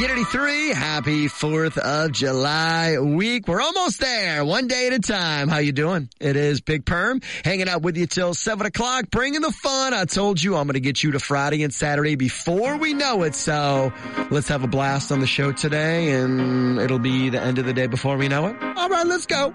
Get 83. Happy 4th of July week. We're almost there. One day at a time. How you doing? It is Big Perm hanging out with you till 7 o'clock, bringing the fun. I told you I'm going to get you to Friday and Saturday before we know it. So let's have a blast on the show today, and it'll be the end of the day before we know it. All right, let's go.